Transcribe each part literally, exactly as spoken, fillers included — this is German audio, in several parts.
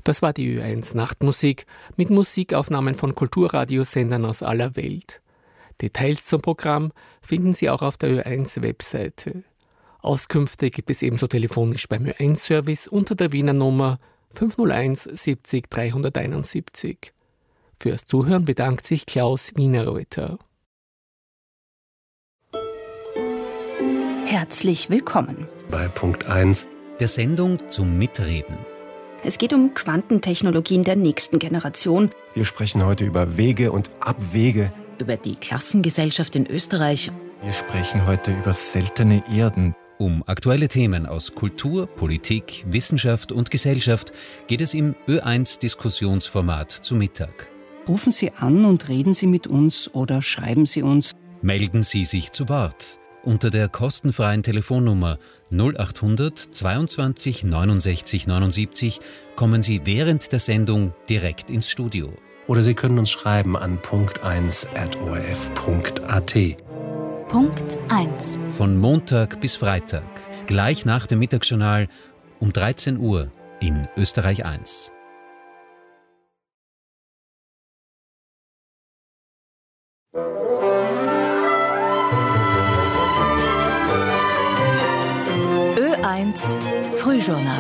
Das war die Ö eins Nachtmusik mit Musikaufnahmen von Kulturradiosendern aus aller Welt. Details zum Programm finden Sie auch auf der Ö eins Webseite. Auskünfte gibt es ebenso telefonisch beim Ö eins Service unter der Wiener Nummer fünf null eins siebzig dreihunderteinundsiebzig. Fürs Zuhören bedankt sich Klaus Wienerreuter. Herzlich willkommen bei Punkt eins der Sendung zum Mitreden. Es geht um Quantentechnologien der nächsten Generation. Wir sprechen heute über Wege und Abwege. Über die Klassengesellschaft in Österreich. Wir sprechen heute über seltene Erden. Um aktuelle Themen aus Kultur, Politik, Wissenschaft und Gesellschaft geht es im Ö eins Diskussionsformat zu Mittag. Rufen Sie an und reden Sie mit uns oder schreiben Sie uns. Melden Sie sich zu Wort unter der kostenfreien Telefonnummer null acht hundert zweiundzwanzig neunundsechzig neunundsiebzig kommen Sie während der Sendung direkt ins Studio. Oder Sie können uns schreiben an punkt eins at o r f punkt a t. Punkt eins. Von Montag bis Freitag, gleich nach dem Mittagsjournal um dreizehn Uhr in Österreich eins. Ö eins Frühjournal.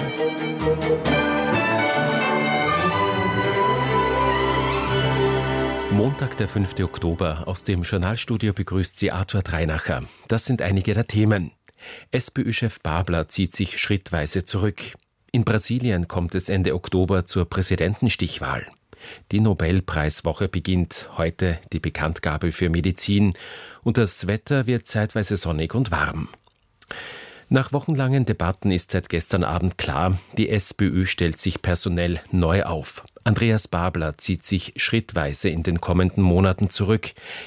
Montag, der fünfte Oktober. Aus dem Journalstudio begrüßt Sie Arthur Dreinacher. Das sind einige der Themen. SPÖ-Chef Babler zieht sich schrittweise zurück. In Brasilien kommt es Ende Oktober zur Präsidentenstichwahl. Die Nobelpreiswoche beginnt. Heute die Bekanntgabe für Medizin. Und das Wetter wird zeitweise sonnig und warm. Nach wochenlangen Debatten ist seit gestern Abend klar, die SPÖ stellt sich personell neu auf. Andreas Babler zieht sich schrittweise in den kommenden Monaten zurück.